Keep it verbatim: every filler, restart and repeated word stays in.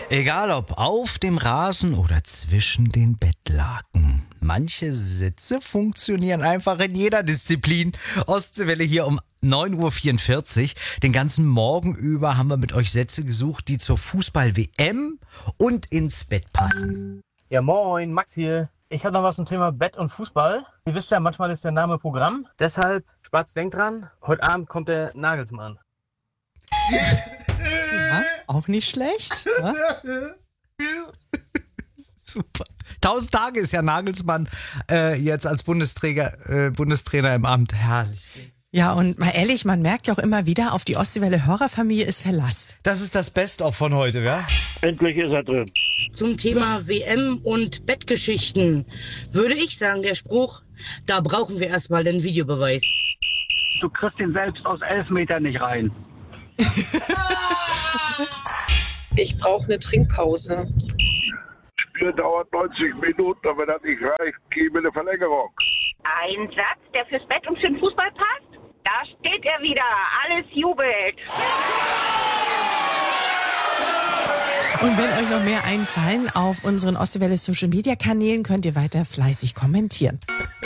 Egal ob auf dem Rasen oder zwischen den Bettlaken. Manche Sätze funktionieren einfach in jeder Disziplin. Ostseewelle hier um neun Uhr vierundvierzig. Den ganzen Morgen über haben wir mit euch Sätze gesucht, die zur Fußball-W M und ins Bett passen. Ja moin, Max hier. Ich habe noch was zum Thema Bett und Fußball. Ihr wisst ja, manchmal ist der Name Programm. Deshalb, Spatz, denkt dran, heute Abend kommt der Nagelsmann. Ja, auch nicht schlecht. Ja? Super. Tausend Tage ist ja Nagelsmann äh, jetzt als Bundesträger, äh, Bundestrainer im Amt. Herrlich. Ja, und mal ehrlich, man merkt ja auch immer wieder, auf die Ostseewelle-Hörerfamilie ist Verlass. Das ist das Best-of von heute, ja? Endlich ist er drin. Zum Thema W M und Bettgeschichten würde ich sagen, der Spruch, da brauchen wir erstmal den Videobeweis. Du kriegst ihn selbst aus elf Metern nicht rein. Ich brauche eine Trinkpause. Spiel dauert neunzig Minuten, aber wenn das nicht reicht, geben wir eine Verlängerung. Ein Satz, der fürs Bett und für den Fußball passt? Da steht er wieder. Alles jubelt. Und wenn euch noch mehr einfallen, auf unseren Ostseewelle Social Media Kanälen könnt ihr weiter fleißig kommentieren.